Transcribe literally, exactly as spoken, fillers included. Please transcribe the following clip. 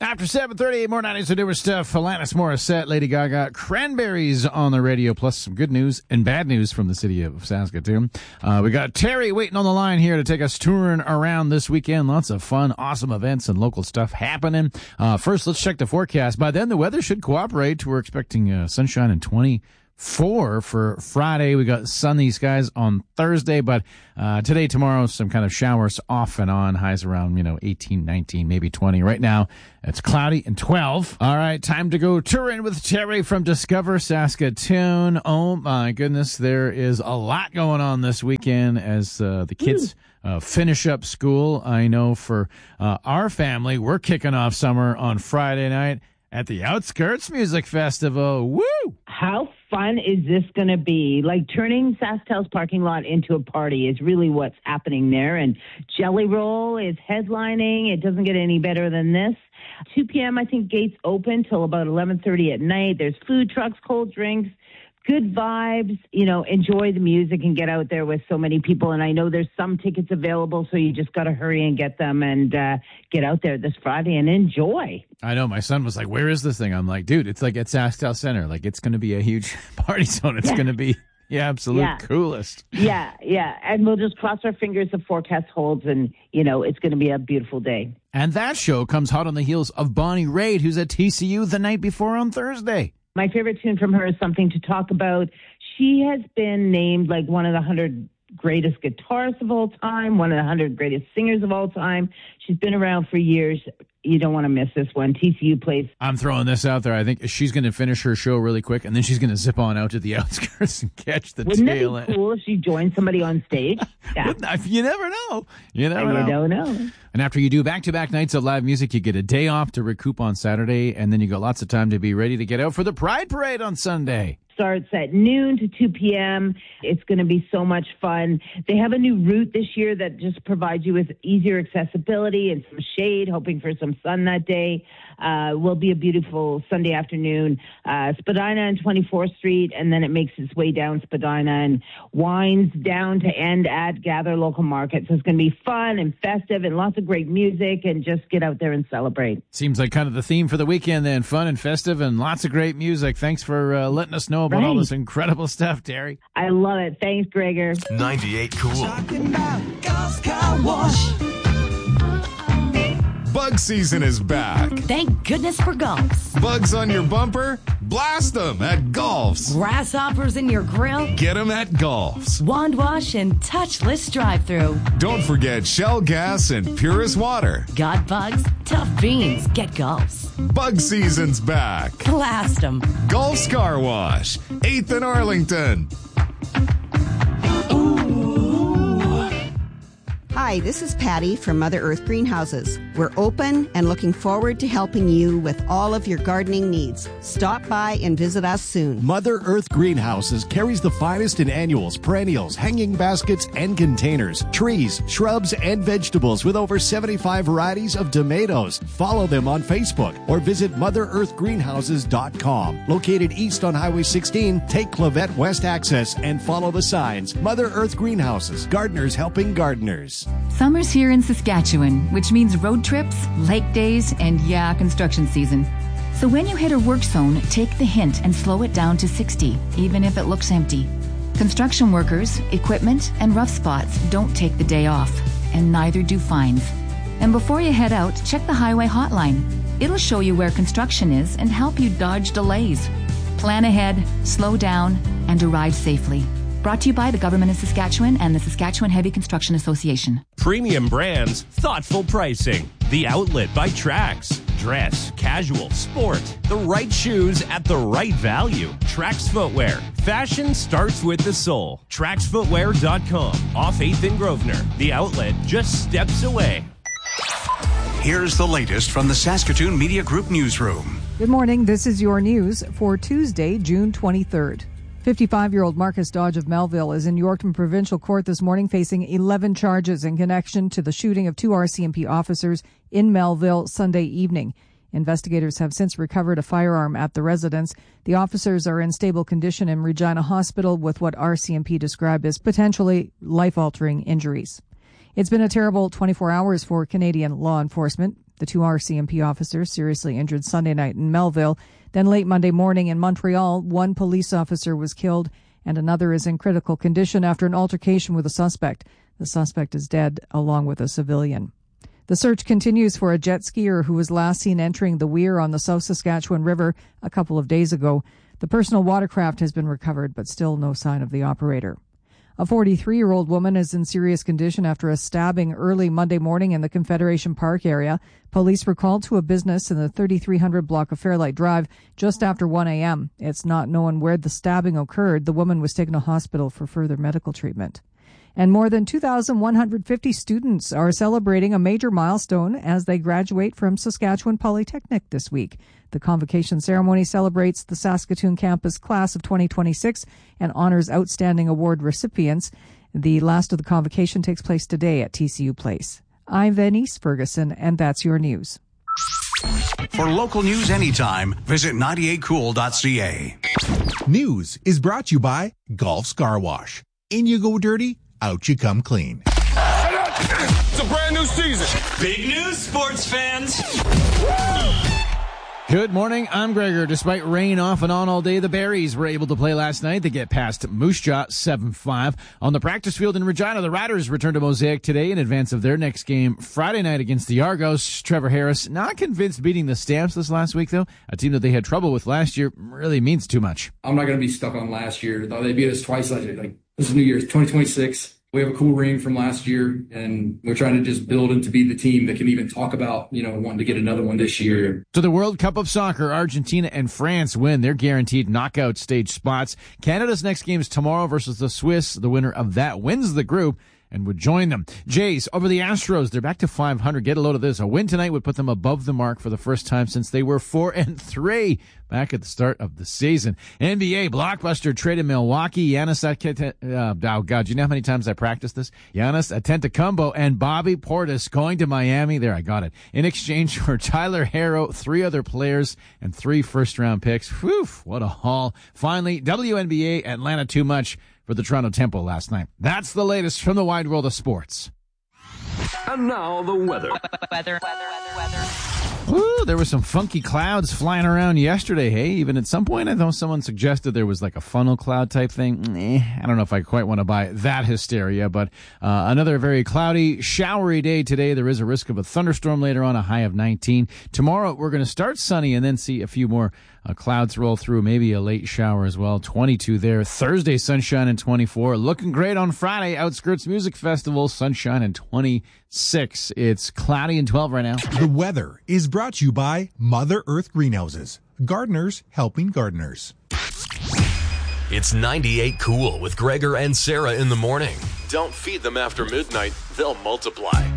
After seven thirty, more nineties and newer stuff. Alanis Morissette, Lady Gaga, Cranberries on the radio, plus some good news and bad news from the city of Saskatoon. Uh, we got Terry waiting on the line here to take us touring around this weekend. Lots of fun, awesome events and local stuff happening. Uh, first, let's check the forecast. By then, the weather should cooperate. We're expecting uh, sunshine in twenty. Four for Friday. We got sunny skies on Thursday, but uh today, tomorrow, some kind of showers off and on. Highs around, you know, eighteen, nineteen, maybe twenty. Right now, it's cloudy and twelve. All right, time to go touring with Terry from Discover Saskatoon. Oh my goodness, there is a lot going on this weekend as uh, the kids uh, finish up school. I know for uh, our family, we're kicking off summer on Friday night at the Outskirts Music Festival. Woo! How fun is this going to be? Like, turning SaskTel's parking lot into a party is really what's happening there. And Jelly Roll is headlining. It doesn't get any better than this. two p.m., I think, gates open till about eleven thirty at night. There's food trucks, cold drinks, good vibes. You know, enjoy the music and get out there with so many people. And I know there's some tickets available, so you just got to hurry and get them and uh, get out there this Friday and enjoy. I know. My son was like, where is this thing? I'm like, dude, it's like at SaskTel Center. Like, it's going to be a huge party zone. It's yeah. going to be the absolute yeah. coolest. Yeah, yeah. And we'll just cross our fingers the forecast holds, and, you know, it's going to be a beautiful day. And that show comes hot on the heels of Bonnie Raitt, who's at T C U the night before on Thursday. My favorite tune from her is Something to Talk About. She has been named like one of the one hundred greatest guitarists of all time, one of the one hundred greatest singers of all time. She's been around for years. You don't want to miss this one. T C U plays. I'm throwing this out there. I think she's going to finish her show really quick, and then she's going to zip on out to the outskirts and catch the Wouldn't tail end. Wouldn't it be cool if she joined somebody on stage? Yeah. You never know. You never know. You don't know. And after you do back-to-back nights of live music, you get a day off to recoup on Saturday, and then you got lots of time to be ready to get out for the Pride Parade on Sunday. Starts at noon to two p.m. It's going to be so much fun. They have a new route this year that just provides you with easier accessibility and some shade, hoping for some sun that day. Uh, will be a beautiful Sunday afternoon. Uh, Spadina and twenty-fourth Street, and then it makes its way down Spadina and winds down to end at Gather Local Market. So it's going to be fun and festive and lots of great music, and just get out there and celebrate. Seems like kind of the theme for the weekend then, fun and festive and lots of great music. Thanks for uh, letting us know about right. all this incredible stuff, Terry. I love it. Thanks, Gregor. ninety-eight Cool. Talking about Golf's Car Wash. Bug season is back. Thank goodness for Golfs. Bugs on your bumper? Blast them at Golfs. Grasshoppers in your grill? Get them at Golfs. Wand wash and touchless drive-thru. Don't forget Shell gas and Purist water. Got bugs? Tough beans. Get Golfs. Bug season's back. Blast them. Golf's Car Wash, eighth and Arlington. Hi, this is Patty from Mother Earth Greenhouses. We're open and looking forward to helping you with all of your gardening needs. Stop by and visit us soon. Mother Earth Greenhouses carries the finest in annuals, perennials, hanging baskets, and containers, trees, shrubs, and vegetables with over seventy-five varieties of tomatoes. Follow them on Facebook or visit mother earth greenhouses dot com. Located east on Highway sixteen, take Clavette West Access and follow the signs. Mother Earth Greenhouses, gardeners helping gardeners. Summer's here in Saskatchewan, which means road trips, lake days, and yeah, construction season. So when you hit a work zone, take the hint and slow it down to sixty, even if it looks empty. Construction workers, equipment, and rough spots don't take the day off, and neither do fines. And before you head out, check the highway hotline. It'll show you where construction is and help you dodge delays. Plan ahead, slow down, and arrive safely. Brought to you by the Government of Saskatchewan and the Saskatchewan Heavy Construction Association. Premium brands, thoughtful pricing. The Outlet by Trax. Dress, casual, sport. The right shoes at the right value. Trax Footwear. Fashion starts with the soul. trax footwear dot com. Off eighth and Grosvenor. The Outlet just steps away. Here's the latest from the Saskatoon Media Group newsroom. Good morning. This is your news for Tuesday, June twenty-third. fifty-five-year-old Marcus Dodge of Melville is in Yorkton Provincial Court this morning facing eleven charges in connection to the shooting of two R C M P officers in Melville Sunday evening. Investigators have since recovered a firearm at the residence. The officers are in stable condition in Regina Hospital with what R C M P described as potentially life-altering injuries. It's been a terrible twenty-four hours for Canadian law enforcement. The two R C M P officers seriously injured Sunday night in Melville. Then late Monday morning in Montreal, one police officer was killed and another is in critical condition after an altercation with a suspect. The suspect is dead, along with a civilian. The search continues for a jet skier who was last seen entering the weir on the South Saskatchewan River a couple of days ago. The personal watercraft has been recovered, but still no sign of the operator. A forty-three-year-old woman is in serious condition after a stabbing early Monday morning in the Confederation Park area. Police were called to a business in the thirty-three hundred block of Fairlight Drive just after one a.m. It's not known where the stabbing occurred. The woman was taken to hospital for further medical treatment. And more than two thousand one hundred fifty students are celebrating a major milestone as they graduate from Saskatchewan Polytechnic this week. The convocation ceremony celebrates the Saskatoon campus class of twenty twenty-six and honors outstanding award recipients. The last of the convocation takes place today at T C U Place. I'm Venice Ferguson, and that's your news. For local news anytime, visit ninety-eight cool dot c a. News is brought to you by Golf's Car Wash. In you go dirty, out you come clean. It's a brand new season. Big news, sports fans. Good morning, I'm Gregor. Despite rain off and on all day, the Berries were able to play last night. They get past Moose Jaw seven five. On the practice field in Regina, the Riders return to Mosaic today in advance of their next game Friday night against the Argos. Trevor Harris, not convinced beating the Stamps this last week, though. A team that they had trouble with last year really means too much. I'm not going to be stuck on last year. They beat us twice last year. Like, this is New Year's, twenty twenty-six. We have a cool ring from last year, and we're trying to just build into be the team that can even talk about, you know, wanting to get another one this year. To the World Cup of Soccer, Argentina and France win. They're guaranteed knockout stage spots. Canada's next game is tomorrow versus the Swiss. The winner of that wins the group and would join them. Jays over the Astros. They're back to five hundred. Get a load of this. A win tonight would put them above the mark for the first time since they were four and three back at the start of the season. N B A blockbuster trade in Milwaukee. Giannis, uh, oh God, do you know how many times I practiced this? Giannis Antetokounmpo and Bobby Portis going to Miami. There, I got it. In exchange for Tyler Herro, three other players, and three first-round picks. Whew, what a haul. Finally, W N B A Atlanta too much for the Toronto Tempo last night. That's the latest from the wide world of sports. And now the weather. Weather, weather, weather, weather. Woo, there were some funky clouds flying around yesterday, hey? Even at some point, I know someone suggested there was like a funnel cloud type thing. Eh, I don't know if I quite want to buy that hysteria, but uh, another very cloudy, showery day today. There is a risk of a thunderstorm later on, a high of nineteen. Tomorrow, we're going to start sunny and then see a few more uh, clouds roll through, maybe a late shower as well. twenty-two there. Thursday, sunshine and twenty-four. Looking great on Friday, Outskirts Music Festival, sunshine and twenty-six. It's cloudy and twelve right now. The weather is brought to you by Mother Earth Greenhouses. Gardeners helping gardeners. It's ninety-eight Cool with Gregor and Sarah in the morning. Don't feed them after midnight. They'll multiply.